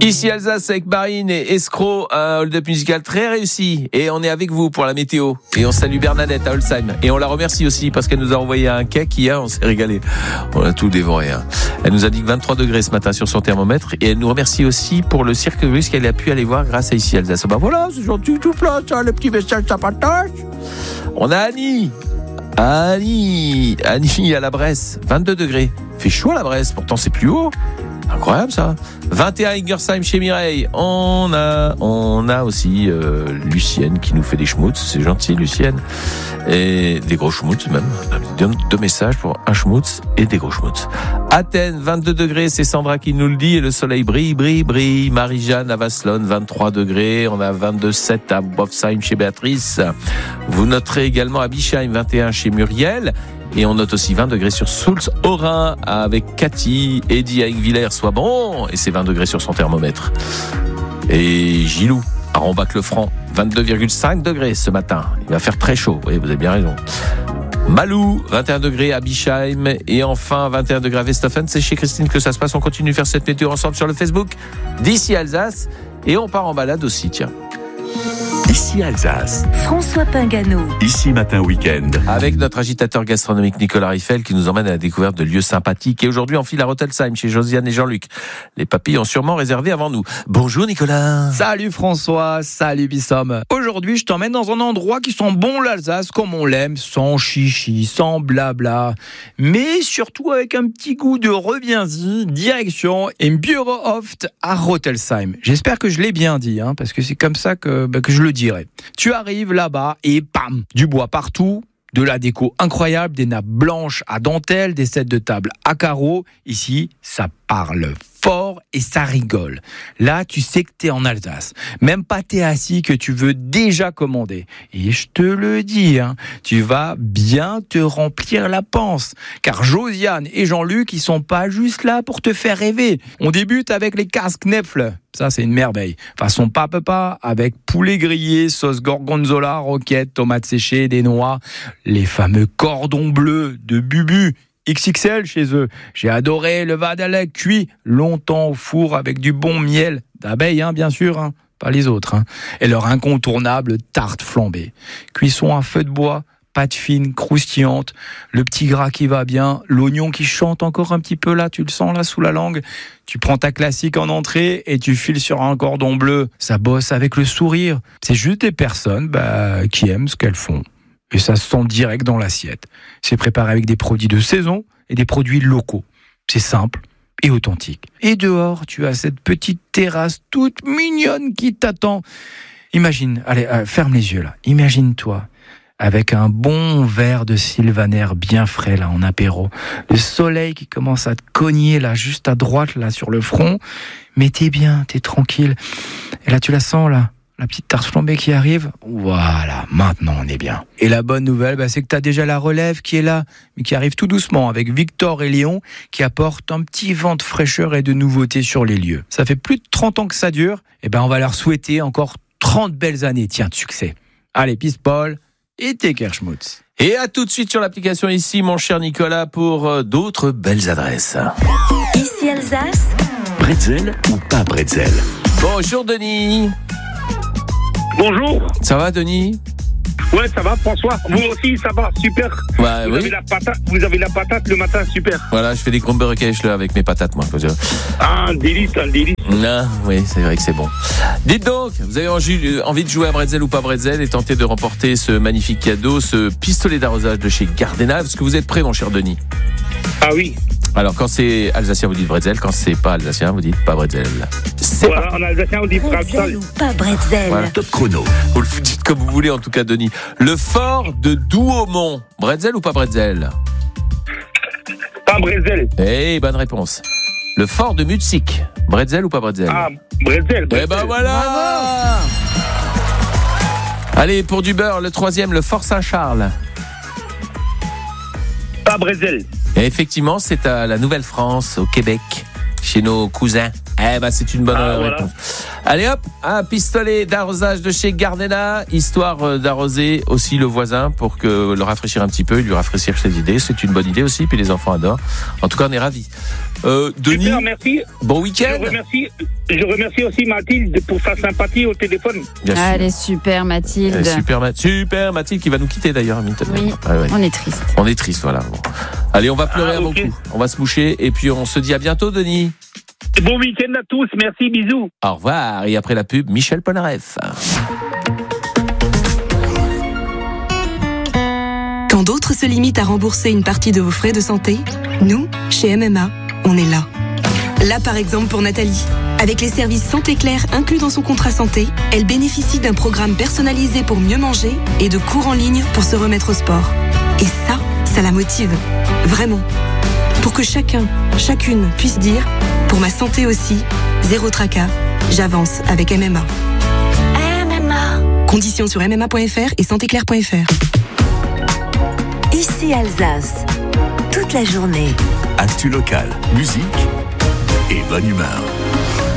Ici Alsace avec Marine et Escroc, un hold-up musical très réussi. Et on est avec vous pour la météo. Et on salue Bernadette à Holzheim. Et on la remercie aussi parce qu'elle nous a envoyé un cake hier, on s'est régalé. On a tout dévoré. Elle nous a dit que 23 degrés ce matin sur son thermomètre. Et elle nous remercie aussi pour le cirque russe qu'elle a pu aller voir grâce à Ici Alsace. Ben voilà, c'est gentil tout plein, ça, le petit message sympatoche. On a Annie à la Bresse, 22 degrés. Fait chaud à la Bresse, pourtant c'est plus haut. Incroyable ça. 21 à Ingersheim chez Mireille. On a aussi Lucienne qui nous fait des schmutz. C'est gentil Lucienne. Et des gros schmutz même. Deux messages pour un schmutz et des gros schmutz. Athènes, 22 degrés, c'est Sandra qui nous le dit. Et le soleil brille. Marie-Jeanne à Vasselonne, 23 degrés. On a 22,7 à Bofsheim chez Béatrice. Vous noterez également à Bischheim, 21 chez Muriel. Et on note aussi 20 degrés sur Soultz-Orin avec Cathy. Eddie à Aiguevillers, soit bon. Et c'est 20 degrés sur son thermomètre. Et Gilou à Rombach-le-Franc, 22,5 degrés ce matin. Il va faire très chaud. Oui, vous avez bien raison. Malou, 21 degrés à Bischheim. Et enfin, 21 degrés à Westhofen. C'est chez Christine que ça se passe. On continue de faire cette météo ensemble sur le Facebook d'Ici Alsace. Et on part en balade aussi, tiens. Ici Alsace. François Pingano. Ici Matin Week-end. Avec notre agitateur gastronomique Nicolas Riffel qui nous emmène à la découverte de lieux sympathiques. Et aujourd'hui, on file à Rotelsheim chez Josiane et Jean-Luc. Les papilles ont sûrement réservé avant nous. Bonjour Nicolas. Salut François, salut Bissom. Aujourd'hui, je t'emmène dans un endroit qui sent bon l'Alsace comme on l'aime, sans chichi, sans blabla, mais surtout avec un petit goût de reviens-y, direction Bureauhoft à Rotelsheim. J'espère que je l'ai bien dit, parce que c'est comme ça que je le dirai. Tu arrives là-bas et bam, du bois partout, de la déco incroyable, des nappes blanches à dentelle, des sets de table à carreaux. Ici, ça parle fort et ça rigole. Là, tu sais que t'es en Alsace. Même pas t'es assis que tu veux déjà commander. Et je te le dis, tu vas bien te remplir la panse. Car Josiane et Jean-Luc, ils sont pas juste là pour te faire rêver. On débute avec les Kassknäpfle. Ça, c'est une merveille. Façon papa, avec poulet grillé, sauce gorgonzola, roquette, tomates séchées, des noix, les fameux cordons bleus de Bubu. XXL chez eux. J'ai adoré le vadalek cuit longtemps au four avec du bon miel d'abeille, bien sûr, pas les autres. Et leur incontournable tarte flambée. Cuisson à feu de bois, pâte fine, croustillante, le petit gras qui va bien, l'oignon qui chante encore un petit peu là, tu le sens là sous la langue. Tu prends ta classique en entrée et tu files sur un cordon bleu. Ça bosse avec le sourire. C'est juste des personnes qui aiment ce qu'elles font. Et ça se sent direct dans l'assiette. C'est préparé avec des produits de saison et des produits locaux. C'est simple et authentique. Et dehors, tu as cette petite terrasse toute mignonne qui t'attend. Imagine, allez, ferme les yeux là. Imagine-toi avec un bon verre de sylvaner bien frais là en apéro. Le soleil qui commence à te cogner là juste à droite là sur le front. Mais t'es bien, t'es tranquille. Et là, tu la sens là. La petite tarte flambée qui arrive, voilà, maintenant on est bien. Et la bonne nouvelle, c'est que tu as déjà la relève qui est là, mais qui arrive tout doucement, avec Victor et Léon, qui apportent un petit vent de fraîcheur et de nouveauté sur les lieux. Ça fait plus de 30 ans que ça dure, et on va leur souhaiter encore 30 belles années, de succès. Allez, Pispol et Tekerschmutz. Et à tout de suite sur l'application ici, mon cher Nicolas, pour d'autres belles adresses. Ici Alsace. Bretzel ou pas bretzel? Bonjour Denis. Bonjour. Ça va Denis? Ouais, ça va François. Vous aussi, ça va, super. Ouais, vous avez la patate le matin, super. Voilà, je fais des Kronbergkäse là avec mes patates moi. Ah, un délice. Ah, oui, c'est vrai que c'est bon. Dites donc, vous avez envie de jouer à Bretzel ou pas Bretzel et tenter de remporter ce magnifique cadeau, ce pistolet d'arrosage de chez Gardena. Est-ce que vous êtes prêt mon cher Denis? Ah oui. Alors, quand c'est alsacien, vous dites bretzel. Quand c'est pas alsacien, vous dites pas bretzel. Voilà, en alsacien, on dit bretzel ou pas bretzel. Voilà. Top chrono. Vous le dites comme vous voulez, en tout cas, Denis. Le fort de Douaumont. Bretzel ou pas bretzel? Pas bretzel. Eh, bonne réponse. Le fort de Mutzig. Bretzel ou pas bretzel? Ah, bretzel. Eh voilà. Allez, pour du beurre, le troisième, le fort Saint-Charles. Pas bretzel. Et effectivement, c'est à la Nouvelle-France, au Québec, chez nos cousins Eh ben, c'est une bonne voilà. réponse. Allez hop, un pistolet d'arrosage de chez Gardena, histoire d'arroser aussi le voisin pour que le rafraîchir un petit peu, lui rafraîchir ses idées. C'est une bonne idée aussi, puis les enfants adorent. En tout cas, on est ravis. Denis, Super, merci. bon week-end. Je remercie aussi Mathilde pour sa sympathie au téléphone. Bien sûr. Elle est super, Mathilde. Elle est super Mathilde qui va nous quitter d'ailleurs maintenant. Oui, Ah ouais. on est triste. On est triste, voilà. Bon. Allez, on va pleurer avant ok. coup. On va se moucher et puis on se dit à bientôt, Denis. Bon week-end à tous, merci, bisous. Au revoir. Et après la pub, Michel Polnareff. Quand d'autres se limitent à rembourser une partie de vos frais de santé, nous, chez MMA, on est là. Là, par exemple, pour Nathalie. Avec les services Santé Claire inclus dans son contrat santé, elle bénéficie d'un programme personnalisé pour mieux manger et de cours en ligne pour se remettre au sport. Et ça la motive. Vraiment. Pour que chacun, chacune puisse dire « Pour ma santé aussi, zéro tracas, j'avance avec MMA ». MMA. Conditions sur mma.fr et santéclaire.fr. Ici Alsace. Toute la journée. Actu locale, musique et bonne humeur.